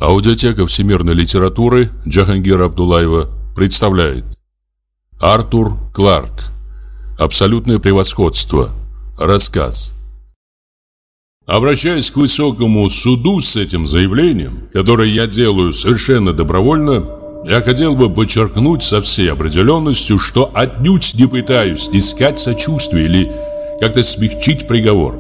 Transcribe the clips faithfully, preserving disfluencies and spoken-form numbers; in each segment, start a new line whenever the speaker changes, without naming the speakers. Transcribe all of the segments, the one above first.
Аудиотека всемирной литературы Джахангира Абдуллаева представляет Артур Кларк. Абсолютное превосходство. Рассказ. Обращаясь к высокому суду с этим заявлением, которое я делаю совершенно добровольно, я хотел бы подчеркнуть со всей определенностью, что отнюдь не пытаюсь снискать сочувствие или как-то смягчить приговор.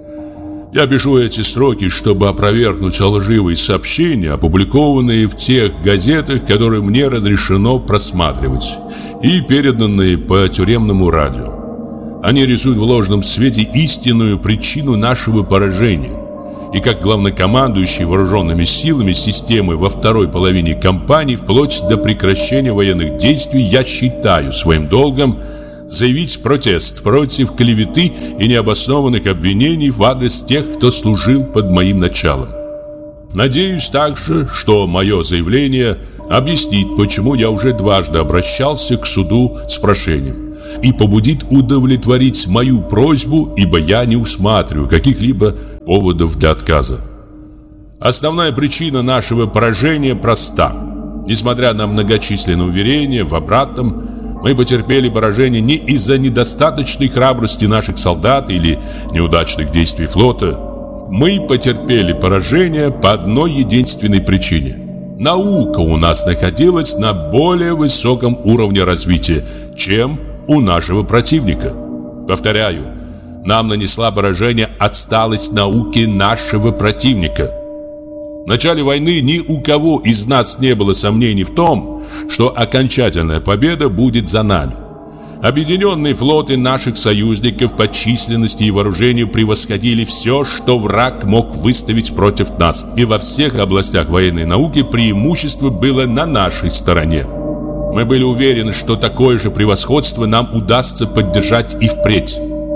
Я пишу эти строки, чтобы опровергнуть лживые сообщения, опубликованные в тех газетах, которые мне разрешено просматривать, и переданные по тюремному радио. Они рисуют в ложном свете истинную причину нашего поражения. И как главнокомандующий вооруженными силами системы во второй половине кампании, вплоть до прекращения военных действий, я считаю своим долгом заявить протест против клеветы и необоснованных обвинений в адрес тех, кто служил под моим началом. Надеюсь также, что мое заявление объяснит, почему я уже дважды обращался к суду с прошением, и побудит удовлетворить мою просьбу, ибо я не усматриваю каких-либо поводов для отказа. Основная причина нашего поражения проста. Несмотря на многочисленные уверения в обратном, мы потерпели поражение не из-за недостаточной храбрости наших солдат или неудачных действий флота. Мы потерпели поражение по одной единственной причине. Наука у нас находилась на более высоком уровне развития, чем у нашего противника. Повторяю, нам нанесла поражение отсталость науки нашего противника. В начале войны ни у кого из нас не было сомнений в том, что окончательная победа будет за нами. Объединенные флоты наших союзников по численности и вооружению превосходили все, что враг мог выставить против нас, и во всех областях военной науки преимущество было на нашей стороне. Мы были уверены, что такое же превосходство нам удастся поддержать и впредь.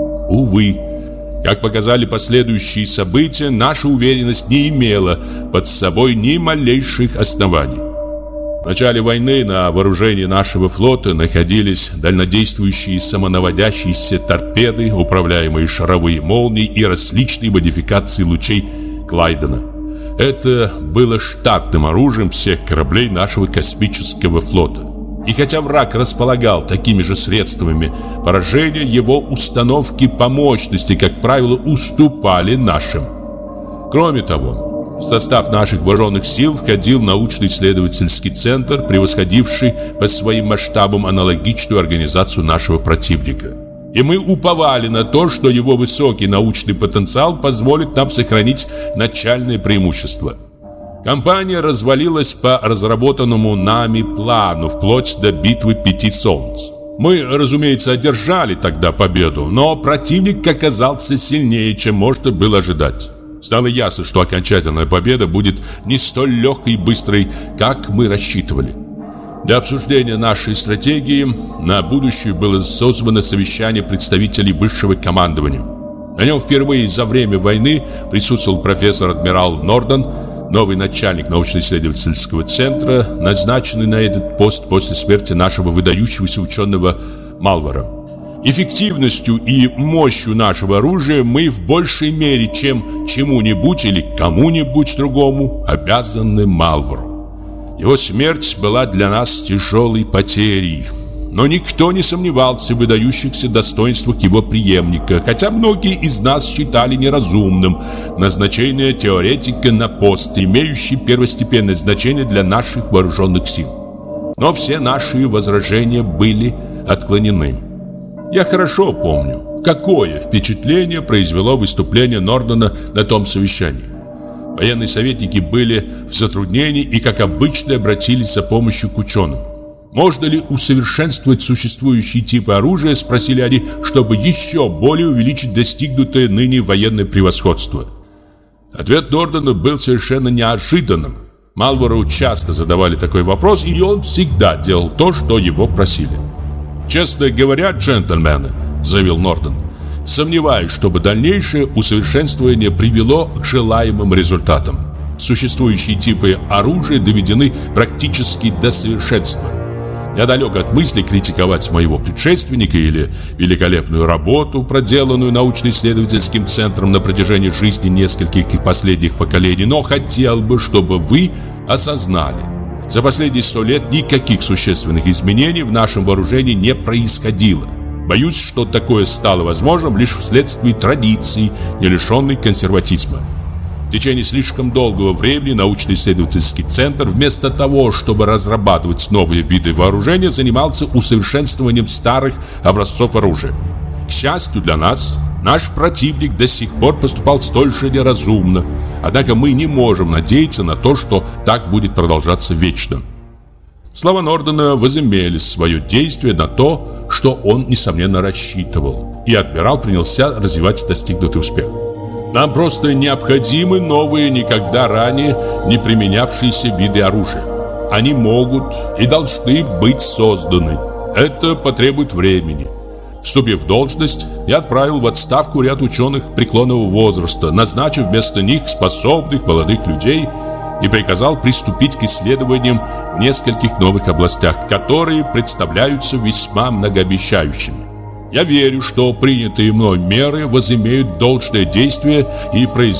Увы, как показали последующие события, наша уверенность не имела под собой ни малейших оснований. В начале войны на вооружении нашего флота находились дальнодействующие самонаводящиеся торпеды, управляемые шаровые молнии и различные модификации лучей Клайдена. Это было штатным оружием всех кораблей нашего космического флота. И хотя враг располагал такими же средствами поражения, его установки по мощности, как правило, уступали нашим. Кроме того, в состав наших вооруженных сил входил научно-исследовательский центр, превосходивший по своим масштабам аналогичную организацию нашего противника. И мы уповали на то, что его высокий научный потенциал позволит нам сохранить начальное преимущество. Кампания развалилась по разработанному нами плану вплоть до битвы Пяти Солнц. Мы, разумеется, одержали тогда победу, но противник оказался сильнее, чем можно было ожидать. Стало ясно, что окончательная победа будет не столь легкой и быстрой, как мы рассчитывали. Для обсуждения нашей стратегии на будущее было созвано совещание представителей высшего командования. На нем впервые за время войны присутствовал профессор-адмирал Норден, новый начальник научно-исследовательского центра, назначенный на этот пост после смерти нашего выдающегося ученого Малвара. Эффективностью и мощью нашего оружия мы в большей мере, чем чему-нибудь или кому-нибудь другому, обязаны Малвару. Его смерть была для нас тяжелой потерей, но никто не сомневался в выдающихся достоинствах его преемника, хотя многие из нас считали неразумным назначение теоретика на пост, имеющий первостепенное значение для наших вооруженных сил. Но все наши возражения были отклонены. Я хорошо помню, какое впечатление произвело выступление Нордена на том совещании. Военные советники были в затруднении и, как обычно, обратились за помощью к ученым. «Можно ли усовершенствовать существующие типы оружия?» – спросили они, чтобы еще более увеличить достигнутое ныне военное превосходство. Ответ Нордена был совершенно неожиданным. Малвару часто задавали такой вопрос, и он всегда делал то, что его просили. «Честно говоря, джентльмены», — заявил Норден, — «сомневаюсь, чтобы дальнейшее усовершенствование привело к желаемым результатам. Существующие типы оружия доведены практически до совершенства. Я далек от мысли критиковать моего предшественника или великолепную работу, проделанную научно-исследовательским центром на протяжении жизни нескольких последних поколений, но хотел бы, чтобы вы осознали: за последние сто лет никаких существенных изменений в нашем вооружении не происходило. Боюсь, что такое стало возможным лишь вследствие традиции, не лишенной консерватизма. В течение слишком долгого времени научно-исследовательский центр вместо того, чтобы разрабатывать новые виды вооружения, занимался усовершенствованием старых образцов оружия. К счастью для нас, наш противник до сих пор поступал столь же неразумно, однако мы не можем надеяться на то, что так будет продолжаться вечно. Слова Нордена возымели свое действие на то, что он, несомненно, рассчитывал, и адмирал принялся развивать достигнутый успех. Нам просто необходимы новые, никогда ранее не применявшиеся виды оружия. Они могут и должны быть созданы. Это потребует времени. Вступив в должность, я отправил в отставку ряд ученых преклонного возраста, назначив вместо них способных молодых людей, и приказал приступить к исследованиям в нескольких новых областях, которые представляются весьма многообещающими. Я верю, что принятые мной меры возымеют должное действие и произведут